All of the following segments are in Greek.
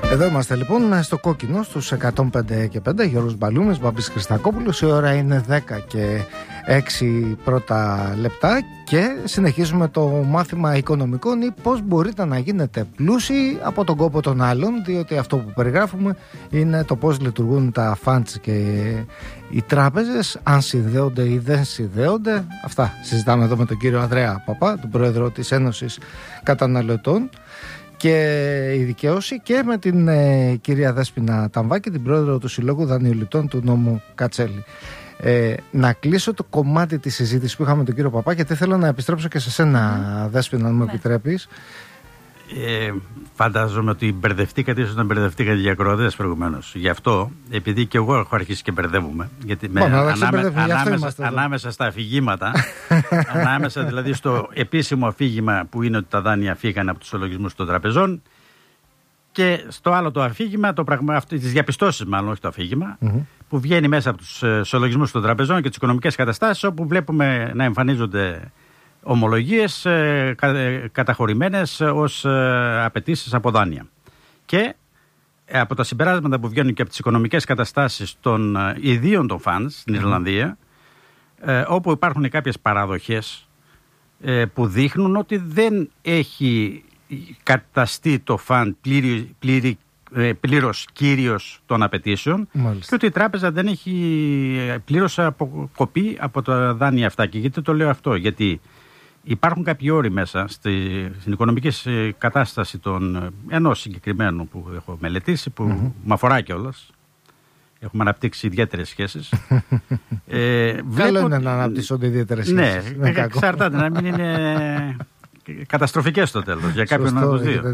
Εδώ είμαστε λοιπόν στο κόκκινο στους 105 και 5. Γιώργος Μπαλούμης, Μπάμπης Χριστακόπουλος. Η ώρα είναι 10 και 6 πρώτα λεπτά και συνεχίζουμε το μάθημα οικονομικών ή πώς μπορείτε να γίνετε πλούσιοι από τον κόπο των άλλων, διότι αυτό που περιγράφουμε είναι το πώς λειτουργούν τα funds και οι τράπεζες, αν συνδέονται ή δεν συνδέονται. Αυτά συζητάμε εδώ με τον κύριο Ανδρέα Παπά, τον πρόεδρο της Ένωσης Καταναλωτών και η δικαίωση, και με την κυρία Δέσποινα Ταμβάκη, την πρόεδρο του Συλλόγου Δανειοληπτών του νόμου Κατσέλη. Να κλείσω το κομμάτι της συζήτησης που είχαμε με τον κύριο Παπά, γιατί θέλω να επιστρέψω και σε σένα, Δέσποινα, αν μου επιτρέπεις. Φαντάζομαι ότι μπερδευτήκατε, ίσως να μπερδευτήκατε για ακροατές προηγουμένως. Γι' αυτό, επειδή και εγώ έχω αρχίσει και μπερδεύομαι, γιατί ανάμεσα στα αφηγήματα, ανάμεσα δηλαδή στο επίσημο αφήγημα που είναι ότι τα δάνεια φύγανε από τους ισολογισμούς των τραπεζών, και στο άλλο το αφήγημα, τις διαπιστώσεις μάλλον, όχι το αφήγημα, που βγαίνει μέσα από τους ισολογισμούς των τραπεζών και τις οικονομικές καταστάσεις, όπου βλέπουμε να εμφανίζονται ομολογίες καταχωρημένες ως απαιτήσεις από δάνεια. Και από τα συμπεράσματα που βγαίνουν και από τις οικονομικές καταστάσεις των ιδίων των funds στην Ιρλανδία, όπου υπάρχουν κάποιες παραδοχές που δείχνουν ότι δεν έχει καταστεί το fund πλήρως κύριος των απαιτήσεων. Μάλιστα. Και ότι η τράπεζα δεν έχει πλήρως αποκοπεί από τα δάνεια αυτά. Και γιατί το λέω αυτό? Γιατί υπάρχουν κάποιοι όροι μέσα στην οικονομική κατάσταση ενός συγκεκριμένου που έχω μελετήσει, που με αφορά κιόλας. Έχουμε αναπτύξει ιδιαίτερες σχέσεις. Καλό είναι να αναπτύσσονται ιδιαίτερες σχέσεις. Ναι, εξαρτάται να μην είναι καταστροφικές στο τέλος για κάποιον από τους δύο.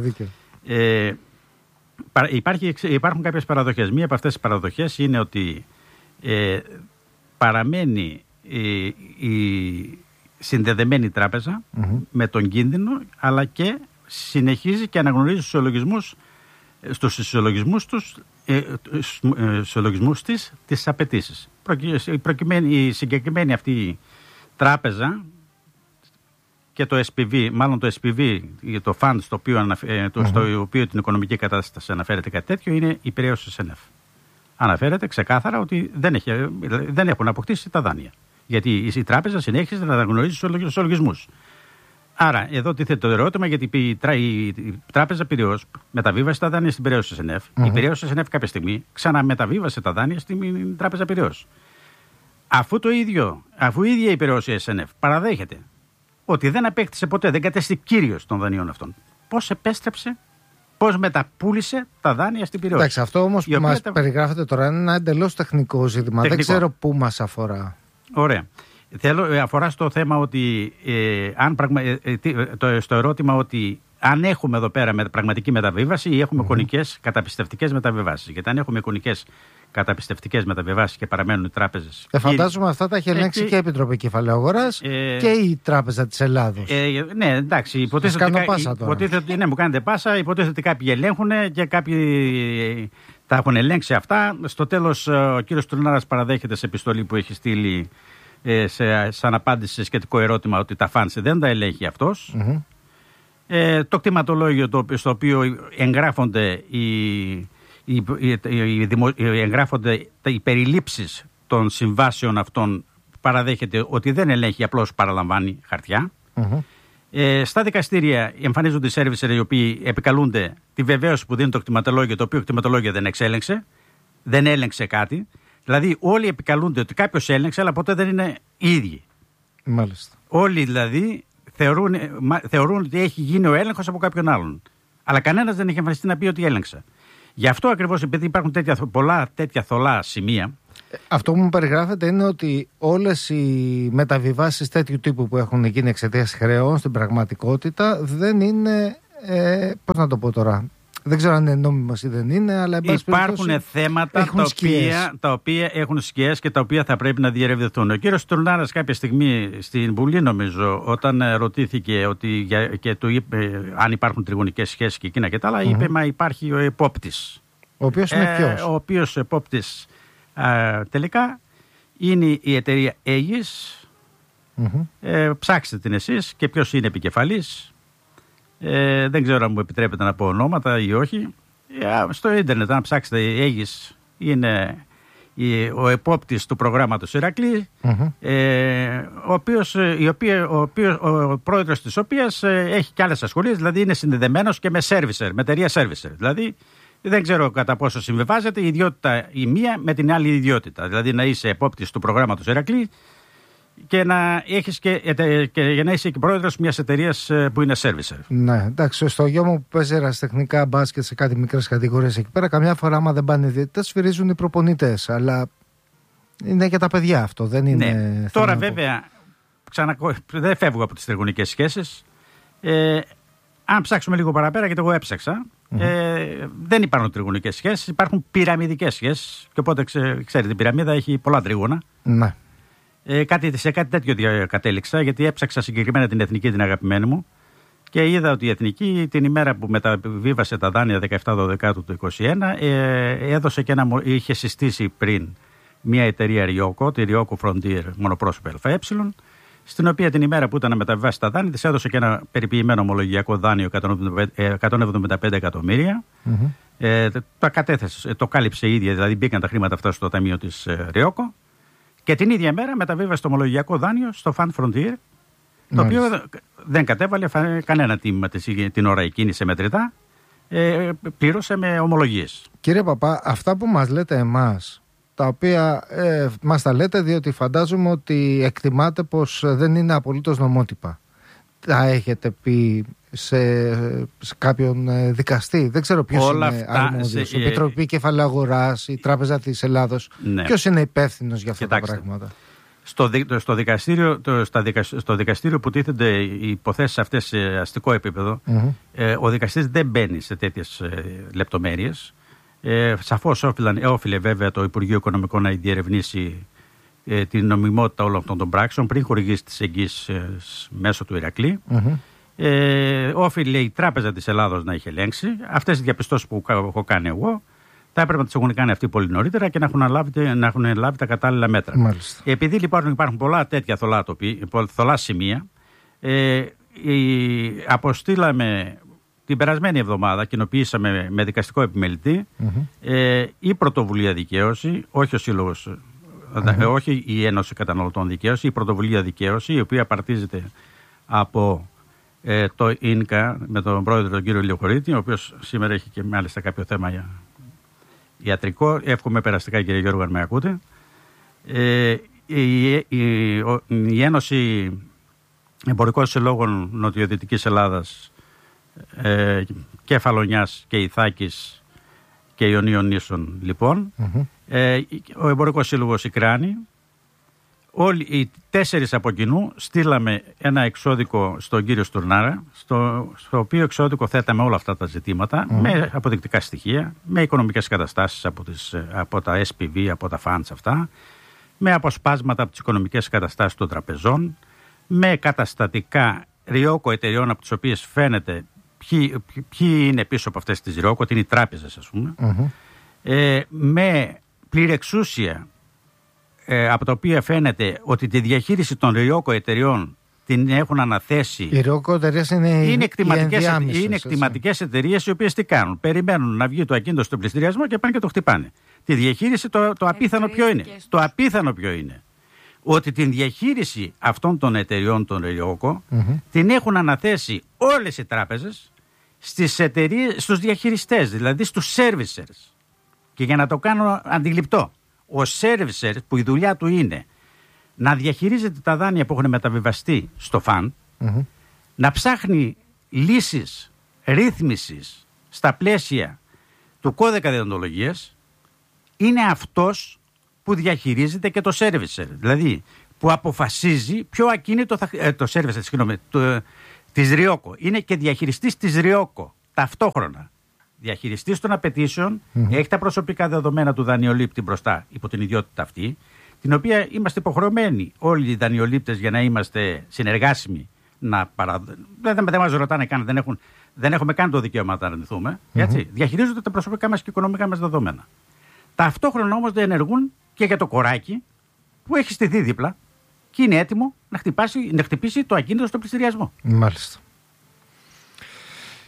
Υπάρχουν κάποιες παραδοχές. Μία από αυτές τις παραδοχές είναι ότι παραμένει η συνδεδεμένη τράπεζα με τον κίνδυνο, αλλά και συνεχίζει και αναγνωρίζει στους ισολογισμούς της τις απαιτήσεις. Η συγκεκριμένη αυτή τράπεζα και το SPV, μάλλον το SPV, το fund στο οποίο την οικονομική κατάσταση αναφέρεται κάτι τέτοιο, είναι η Πειραιώς SNF. Αναφέρεται ξεκάθαρα ότι δεν έχουν αποκτήσει τα δάνεια. Γιατί η τράπεζα συνέχισε να αναγνωρίζει τους ισολογισμούς. Άρα, εδώ τίθεται το ερώτημα, γιατί η τράπεζα Πειραιώς μεταβίβασε τα δάνεια στην Πειραιώς SNF. Η Πειραιώς SNF κάποια στιγμή ξαναμεταβίβασε τα δάνεια στην τράπεζα Πειραιώς. Αφού η ίδια η Πειραιώς SNF παραδέχεται ότι δεν απέκτησε ποτέ, δεν κατέστη κύριος των δανείων αυτών, πώς επέστρεψε, πώς μεταπούλησε τα δάνεια στην Πειραιώς? Εντάξει, αυτό όμως που μας περιγράφεται τώρα είναι ένα εντελώς τεχνικό ζήτημα. Δεν ξέρω πού μας αφορά. Ωραία. Αφορά στο θέμα ότι στο ερώτημα ότι αν έχουμε εδώ πέρα πραγματική μεταβίβαση ή έχουμε εικονικές καταπιστευτικές μεταβιβάσεις. Γιατί αν έχουμε εικονικές καταπιστευτικές μεταβιβάσεις και παραμένουν οι τράπεζες. Φαντάζομαι αυτά τα έχει ελέγξει και η Επιτροπή Κεφαλαίου Αγοράς και η Τράπεζα της Ελλάδος. Ναι, εντάξει. Υποτίθεται μου κάνετε πάσα. Υποτίθεται ότι κάποιοι ελέγχουν και κάποιοι τα έχουν ελέγξει αυτά. Στο τέλος, ο κύριος Τουρνάρας παραδέχεται σε επιστολή που έχει στείλει σαν απάντηση σε σχετικό ερώτημα ότι τα funds δεν τα ελέγχει αυτός. Το κτηματολόγιο στο οποίο εγγράφονται οι περιλήψεις των συμβάσεων αυτών παραδέχεται ότι δεν ελέγχει, απλώς παραλαμβάνει χαρτιά. Στα δικαστήρια εμφανίζονται οι σέρβισερ οι οποίοι επικαλούνται τη βεβαίωση που δίνει το κτηματολόγιο, το οποίο κτηματολόγιο δεν εξέλεγξε, δεν έλεγξε κάτι. Δηλαδή όλοι επικαλούνται ότι κάποιος έλεγξε, αλλά ποτέ δεν είναι οι ίδιοι. Μάλιστα. Όλοι δηλαδή θεωρούν ότι έχει γίνει ο έλεγχος από κάποιον άλλον. Αλλά κανένας δεν έχει εμφανιστεί να πει ότι έλεγξε. Γι' αυτό ακριβώς, επειδή υπάρχουν πολλά τέτοια θολά σημεία. Αυτό που μου περιγράφεται είναι ότι όλες οι μεταβιβάσεις τέτοιου τύπου που έχουν γίνει εξαιτίας χρεών στην πραγματικότητα δεν είναι. Πώς να το πω τώρα. Δεν ξέρω αν είναι νόμιμος ή δεν είναι, αλλά υπάρχουν θέματα τα οποία έχουν σκιές και τα οποία θα πρέπει να διερευνηθούν. Ο κύριος Τουρνάρας κάποια στιγμή στην Βουλή, νομίζω, όταν ρωτήθηκε και του είπε αν υπάρχουν τριγωνικές σχέσεις και εκείνα και τα άλλα, είπε μα υπάρχει ο επόπτης. Ο οποίος είναι ποιος? Ο οποίος επόπτης τελικά είναι η εταιρεία Aegis. Ψάξτε την εσείς και ποιος είναι επικεφαλής. Δεν ξέρω αν μου επιτρέπετε να πω ονόματα ή όχι. Στο ίντερνετ, αν ψάξετε, είναι ο επόπτης του προγράμματος Ηρακλή, ο πρόεδρος της οποίας έχει και άλλες ασχολίες, δηλαδή είναι συνδεδεμένος και με servicer, με εταιρεία servicer. Δηλαδή δεν ξέρω κατά πόσο συμβιβάζεται η ιδιότητα η μία με την άλλη ιδιότητα. Δηλαδή να είσαι επόπτης του προγράμματος Ηρακλή και να έχεις και να είσαι και πρόεδρος μιας εταιρείας που είναι servicer. Ναι, εντάξει, στο γιο μου που παίζει ερασιτεχνικά μπάσκετ σε κάτι μικρές κατηγορίες εκεί πέρα, καμιά φορά άμα δεν πάνε οι διαιτητές, σφυρίζουν οι προπονητές. Αλλά είναι και τα παιδιά αυτό, δεν είναι. Ναι. Τώρα βέβαια, δεν φεύγω από τις τριγωνικές σχέσεις. Αν ψάξουμε λίγο παραπέρα, γιατί εγώ έψαξα, δεν υπάρχουν τριγωνικές σχέσεις, υπάρχουν πυραμιδικές σχέσεις. Και οπότε ξέρετε, η πυραμίδα έχει πολλά τρίγωνα. Ναι. Σε κάτι τέτοιο κατέληξα, γιατί έψαξα συγκεκριμένα την Εθνική, την αγαπημένη μου, και είδα ότι η Εθνική την ημέρα που μεταβίβασε τα δάνεια 17-12 του 2021 έδωσε και είχε συστήσει πριν μια εταιρεία Ryoko, τη Ryoko Frontier μονοπρόσωπο ΑΕ, στην οποία την ημέρα που ήταν να μεταβιβάσει τα δάνεια της έδωσε και ένα περιποιημένο ομολογιακό δάνειο 175 εκατομμύρια. Το κάλυψε η ίδια, δηλαδή μπήκαν τα χρήματα αυτά στο ταμείο της Ryoko. Και την ίδια μέρα μεταβίβασε το ομολογιακό δάνειο στο Fund Frontier, το οποίο δεν κατέβαλε κανένα τίμημα την ώρα εκείνη σε μετρητά, πλήρωσε με ομολογίες. Κύριε Παπά, αυτά που μας λέτε εμάς, τα οποία μας τα λέτε διότι φαντάζομαι ότι εκτιμάτε πως δεν είναι απολύτως νομότυπα. Τα έχετε πει σε κάποιον δικαστή, δεν ξέρω ποιος είναι αρμόδιος, η Επιτροπή Κεφαλαίου Αγοράς, η Τράπεζα της Ελλάδος, ποιος είναι υπεύθυνος για αυτά τα πράγματα? Στο δικαστήριο που τίθενται οι υποθέσεις αυτές σε αστικό επίπεδο, ο δικαστής δεν μπαίνει σε τέτοιες λεπτομέρειες. Σαφώς όφιλε βέβαια το Υπουργείο Οικονομικών να διερευνήσει την νομιμότητα όλων αυτών των πράξεων πριν χορηγήσει τις εγγύσεις μέσω του Ηρακλή. Όφιλε η Τράπεζα της Ελλάδος να είχε ελέγξει. Αυτές οι διαπιστώσεις που έχω κάνει εγώ θα έπρεπε να τις έχουν κάνει αυτοί πολύ νωρίτερα και να έχουν λάβει τα κατάλληλα μέτρα. Μάλιστα. Επειδή λοιπόν υπάρχουν πολλά τέτοια θολά σημεία, αποστήλαμε την περασμένη εβδομάδα, κοινοποιήσαμε με δικαστικό επιμελητή η Πρωτοβουλία Δικαίωση, όχι ο Σύλλογος, όχι η Ένωση Καταναλωτών Δικαίωση, η Πρωτοβουλία Δικαίωση, η οποία απαρτίζεται από το ΙΝΚΑ με τον πρόεδρο τον κύριο Ηλιοχωρίτη, ο οποίος σήμερα έχει και μάλιστα κάποιο θέμα ιατρικό. Εύχομαι περαστικά, κύριε Γιώργο, αν με ακούτε. Η Ένωση Εμπορικών Συλλόγων Νοτιοδυτικής Ελλάδας, Κεφαλονιάς και Ιθάκης και Ιωνίων Νήσων, λοιπόν, ο Εμπορικός Σύλλογος Ικράνη, όλοι οι 4 από κοινού στείλαμε ένα εξώδικο στον κύριο Στουρνάρα, στο οποίο εξώδικο θέταμε όλα αυτά τα ζητήματα με αποδεικτικά στοιχεία, με οικονομικές καταστάσεις από τα SPV, από τα funds αυτά, με αποσπάσματα από τις οικονομικές καταστάσεις των τραπεζών, με καταστατικά Ryoko εταιριών από τις οποίες φαίνεται ποιοι είναι πίσω από αυτές τις Ryoko, ότι είναι οι τράπεζες, ας πούμε, με πληρεξούσια από τα οποία φαίνεται ότι τη διαχείριση των Ryoko εταιριών την έχουν αναθέσει. Οι Ryoko εταιρείες είναι εκτιματικές εταιρείες, οι οποίες τι κάνουν? Περιμένουν να βγει το ακίνητο στον πληστηριασμό και πάνε και το χτυπάνε. Τη διαχείριση, το απίθανο ποιο είναι? Το απίθανο ποιο είναι? Ότι την διαχείριση αυτών των εταιριών των Ryoko την έχουν αναθέσει όλες οι τράπεζες στις εταιρείες, στους διαχειριστές, δηλαδή στους servicers. Και για να το κάνω αντιληπτό, ο servicer που η δουλειά του είναι να διαχειρίζεται τα δάνεια που έχουν μεταβιβαστεί στο φαν, να ψάχνει λύσεις ρύθμισης στα πλαίσια του κώδικα δεοντολογίας, είναι αυτός που διαχειρίζεται και το servicer. Δηλαδή που αποφασίζει ποιο ακίνητο το servicer, της Ryoko. Είναι και διαχειριστής της Ryoko ταυτόχρονα. Διαχειριστής των απαιτήσεων, έχει τα προσωπικά δεδομένα του δανειολήπτη μπροστά υπό την ιδιότητα αυτή, την οποία είμαστε υποχρεωμένοι όλοι οι δανειολήπτες για να είμαστε συνεργάσιμοι. Δεν μας ρωτάνε καν, δεν έχουμε καν το δικαίωμα να τα αρνηθούμε. Διαχειρίζονται τα προσωπικά μας και οικονομικά μας δεδομένα. Ταυτόχρονα όμως δεν ενεργούν και για το κοράκι που έχει στηθεί δίπλα και είναι έτοιμο να χτυπήσει το ακίνητο στον πληστηριασμό. Μάλιστα.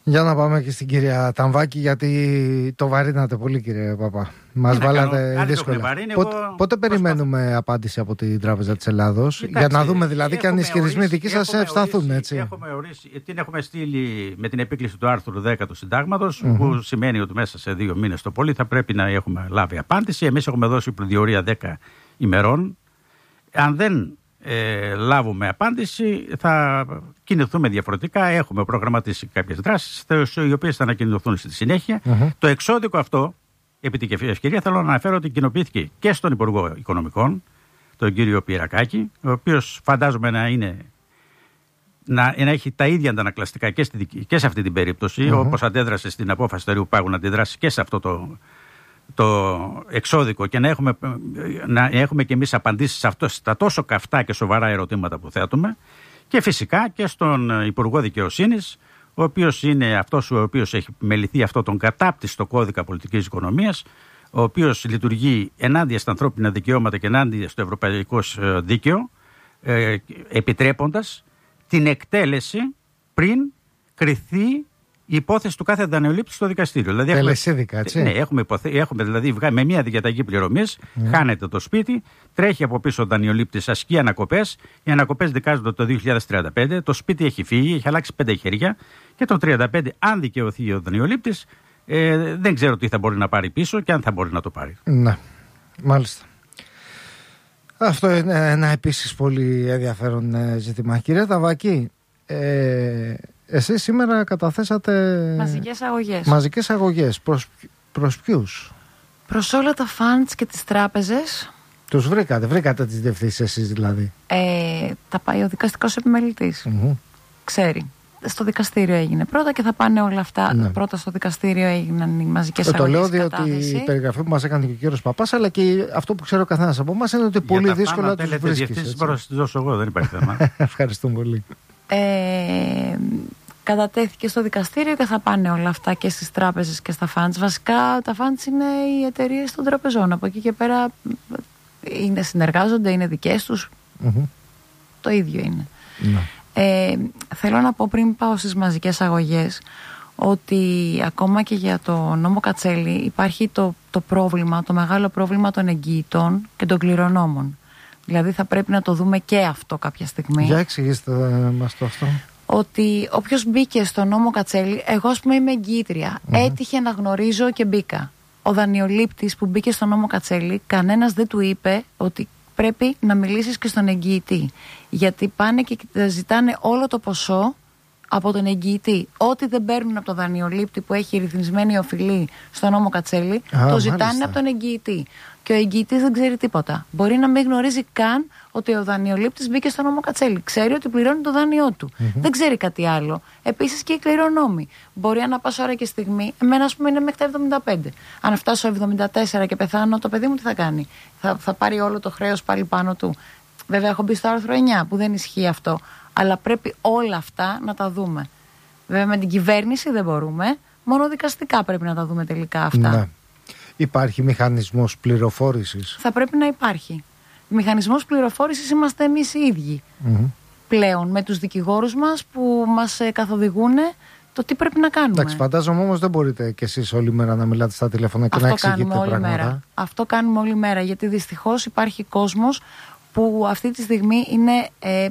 Για να πάμε και στην κυρία Ταμβάκη, γιατί το βαρύνατε πολύ, κύριε Παπά. Μας βάλατε δύσκολα. Πότε περιμένουμε απάντηση από την Τράπεζα της Ελλάδος, για να δούμε δηλαδή και αν οι ισχυρισμοί δικοί σας ευσταθούν, έτσι? Την έχουμε στείλει με την επίκληση του άρθρου 10 του Συντάγματος, που σημαίνει ότι μέσα σε 2 μήνες το πολύ θα πρέπει να έχουμε λάβει απάντηση. Εμείς έχουμε δώσει προδιορία 10 ημερών. Αν δεν λάβουμε απάντηση, θα κινηθούμε διαφορετικά. Έχουμε προγραμματίσει κάποιες δράσεις, οι οποίες θα ανακοινωθούν στη συνέχεια. Το εξώδικο αυτό, επί την ευκαιρία, θέλω να αναφέρω ότι κοινοποιήθηκε και στον Υπουργό Οικονομικών, τον κύριο Πυρακάκη, ο οποίος φαντάζομαι να έχει τα ίδια αντανακλαστικά και σε αυτή την περίπτωση, όπως αντέδρασε στην απόφαση του Αριού Πάγου, να αντιδράσει και σε αυτό το εξώδικο, και να έχουμε και εμείς απαντήσεις στα τόσο καυτά και σοβαρά ερωτήματα που θέτουμε, και φυσικά και στον Υπουργό Δικαιοσύνης, ο οποίος είναι αυτός ο οποίος έχει μεληθεί αυτό τον κατάπτυστο κώδικα πολιτικής οικονομίας, ο οποίος λειτουργεί ενάντια στα ανθρώπινα δικαιώματα και ενάντια στο ευρωπαϊκό δίκαιο, επιτρέποντας την εκτέλεση πριν κριθεί η υπόθεση του κάθε δανειολήπτη στο δικαστήριο. Δηλαδή τελεσίδικα, έτσι. Ναι, έχουμε δηλαδή με μία διαταγή πληρωμής, χάνεται το σπίτι, τρέχει από πίσω ο δανειολήπτης, ασκεί ανακοπές. Οι ανακοπές δικάζονται το 2035, το σπίτι έχει φύγει, έχει αλλάξει 5 χέρια, και το 35, αν δικαιωθεί ο δανειολήπτης, δεν ξέρω τι θα μπορεί να πάρει πίσω και αν θα μπορεί να το πάρει. Ναι, μάλιστα. Αυτό είναι ένα επίσης πολύ ενδιαφέρον ζήτημα. Κυρία Ταμβάκη, εσείς σήμερα καταθέσατε μαζικές αγωγές. Προς ποιους? Προς όλα τα funds και τις τράπεζες. Τους βρήκατε τις διευθύνσεις εσείς δηλαδή? Τα πάει ο δικαστικός επιμελητής. Ξέρει. Στο δικαστήριο έγινε πρώτα και θα πάνε όλα αυτά. Ναι. Πρώτα στο δικαστήριο έγιναν οι μαζικές αγωγές. Το λέω διότι η περιγραφή που μας έκανε και ο κύριος Παπάς, αλλά και αυτό που ξέρω ο καθένας από εμάς, είναι ότι πολύ δύσκολα να τους βρίσκεις. Μπορώ να σας δώσω εγώ, δεν υπάρχει θέμα. Ευχαριστούμε πολύ. Κατατέθηκε στο δικαστήριο και θα πάνε όλα αυτά και στις τράπεζες και στα funds. Βασικά τα funds είναι οι εταιρείες των τραπεζών. Από εκεί και πέρα συνεργάζονται, είναι δικές τους. Το ίδιο είναι. Θέλω να πω πριν πάω στις μαζικές αγωγές ότι ακόμα και για το νόμο Κατσέλη υπάρχει το πρόβλημα, το μεγάλο πρόβλημα των εγγυητών και των κληρονόμων. Δηλαδή θα πρέπει να το δούμε και αυτό κάποια στιγμή. Για εξηγήστε μας το αυτό. Ότι όποιος μπήκε στο νόμο Κατσέλη, εγώ ας πούμε είμαι εγγυήτρια, έτυχε να γνωρίζω και μπήκα. Ο δανειολήπτης που μπήκε στο νόμο Κατσέλη, κανένας δεν του είπε ότι πρέπει να μιλήσεις και στον εγγυητή. Γιατί πάνε και ζητάνε όλο το ποσό από τον εγγυητή. Ό,τι δεν παίρνουν από τον δανειολήπτη που έχει ρυθμισμένη οφειλή στο νόμο Κατσέλη, το ζητάνε από τον εγγυητή. Και ο εγγυητής δεν ξέρει τίποτα. Μπορεί να μην γνωρίζει καν ότι ο δανειολήπτης μπήκε στο νόμο Κατσέλη. Ξέρει ότι πληρώνει το δάνειό του. Δεν ξέρει κάτι άλλο. Επίσης και οι κληρονόμοι. Μπορεί ανά πάσα ώρα και στιγμή, εμένα ας πούμε είναι μέχρι τα 75. Αν φτάσω 74 και πεθάνω, το παιδί μου τι θα κάνει? Θα πάρει όλο το χρέος πάλι πάνω του. Βέβαια, έχω μπει στο άρθρο 9 που δεν ισχύει αυτό. Αλλά πρέπει όλα αυτά να τα δούμε. Βέβαια, με την κυβέρνηση δεν μπορούμε. Μόνο δικαστικά πρέπει να τα δούμε τελικά αυτά. Ναι. Υπάρχει μηχανισμός πληροφόρησης? Θα πρέπει να υπάρχει. Μηχανισμός πληροφόρησης είμαστε εμείς οι ίδιοι. Πλέον με τους δικηγόρους μας που μας καθοδηγούν το τι πρέπει να κάνουμε. Εντάξει, φαντάζομαι όμως δεν μπορείτε κι εσείς όλη μέρα να μιλάτε στα τηλέφωνα και να εξηγείτε πράγματα. Αυτό κάνουμε όλη μέρα, γιατί δυστυχώς υπάρχει κόσμος που αυτή τη στιγμή είναι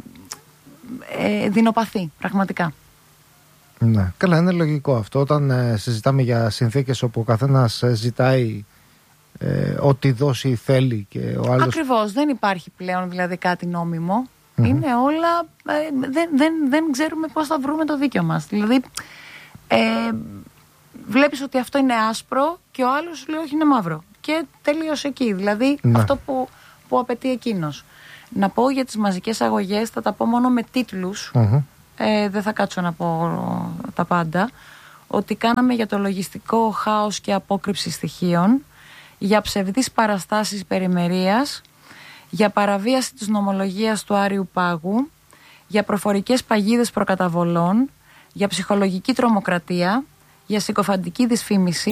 δεινοπαθή, πραγματικά. Ναι, καλά, είναι λογικό αυτό. Όταν συζητάμε για συνθήκες όπου ο καθένας ζητάει ό,τι δώσει θέλει και ο άλλος... Ακριβώς, δεν υπάρχει πλέον δηλαδή κάτι νόμιμο. Είναι όλα... δεν ξέρουμε πώς θα βρούμε το δίκαιο μας. Δηλαδή, βλέπεις ότι αυτό είναι άσπρο και ο άλλος λέει όχι, είναι μαύρο. Και τελείωσε εκεί. Δηλαδή, αυτό που απαιτεί εκείνος. Να πω για τις μαζικές αγωγές, θα τα πω μόνο με τίτλους. Δεν θα κάτσω να πω τα πάντα. Ότι κάναμε για το λογιστικό χάος και απόκρυψη στοιχείων, για ψευδείς παραστάσεις περιμερίας, για παραβίαση της νομολογίας του Άριου Πάγου, για προφορικές παγίδες προκαταβολών, για ψυχολογική τρομοκρατία, για συκοφαντική δυσφήμιση,